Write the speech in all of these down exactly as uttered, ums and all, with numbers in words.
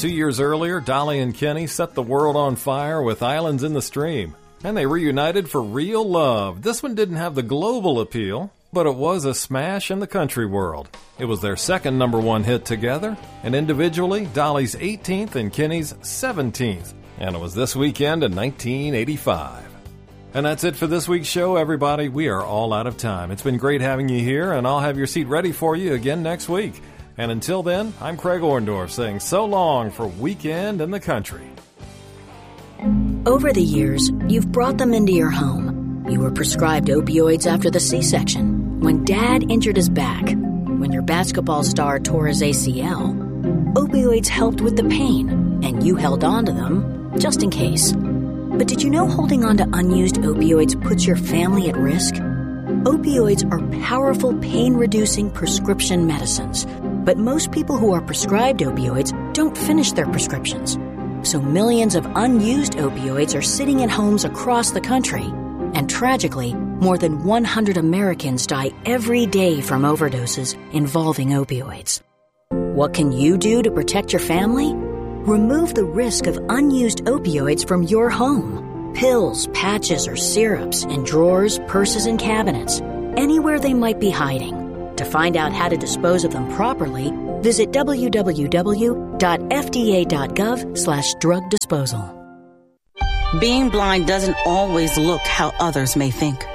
Two years earlier, Dolly and Kenny set the world on fire with Islands in the Stream. And they reunited for Real Love. This one didn't have the global appeal, but it was a smash in the country world. It was their second number one hit together, and individually, Dolly's eighteenth and Kenny's seventeenth. And it was this weekend in nineteen eighty-five. And that's it for this week's show, everybody. We are all out of time. It's been great having you here, and I'll have your seat ready for you again next week. And until then, I'm Craig Orndorff saying so long for Weekend in the Country. Over the years, you've brought them into your home. You were prescribed opioids after the C-section, when Dad injured his back, when your basketball star tore his A C L. Opioids helped with the pain, and you held on to them just in case. But did you know holding on to unused opioids puts your family at risk? Opioids are powerful pain-reducing prescription medicines, but most people who are prescribed opioids don't finish their prescriptions. So millions of unused opioids are sitting in homes across the country. And tragically, more than one hundred Americans die every day from overdoses involving opioids. What can you do to protect your family? Remove the risk of unused opioids from your home. Pills, patches, or syrups in drawers, purses, and cabinets, anywhere they might be hiding. To find out how to dispose of them properly, visit w w w dot f d a dot gov slash drug disposal. Being blind doesn't always look how others may think.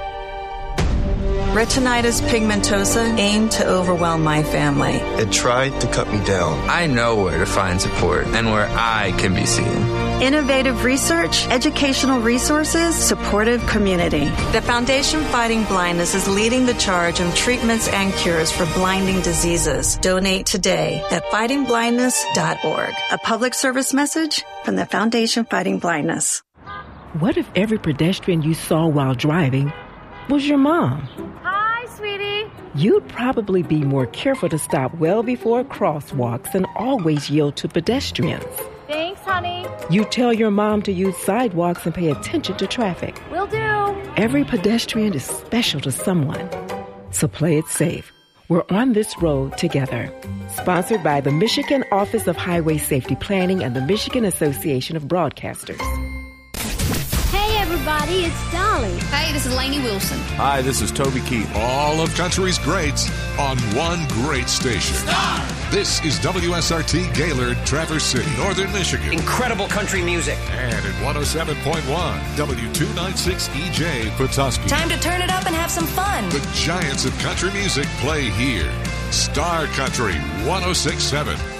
Retinitis pigmentosa aimed to overwhelm my family. It tried to cut me down. I know where to find support and where I can be seen. Innovative research, educational resources, supportive community. The Foundation Fighting Blindness is leading the charge on treatments and cures for blinding diseases. Donate today at fighting blindness dot org. A public service message from the Foundation Fighting Blindness. What if every pedestrian you saw while driving was your mom? Hi, sweetie. You'd probably be more careful to stop well before crosswalks and always yield to pedestrians. Thanks, honey. You tell your mom to use sidewalks and pay attention to traffic. Will do. Every pedestrian is special to someone. So play it safe. We're on this road together. Sponsored by the Michigan Office of Highway Safety Planning and the Michigan Association of Broadcasters. Hey, everybody, it's Dolly. Hey, this is Lainey Wilson. Hi, this is Toby Keith. All of country's greats on one great station. Star! This is W S R T Gaylord, Traverse City, Northern Michigan. Incredible country music. And at one oh seven point one, W two ninety-six E J, Petoskey. Time to turn it up and have some fun. The giants of country music play here. Star Country one oh six point seven.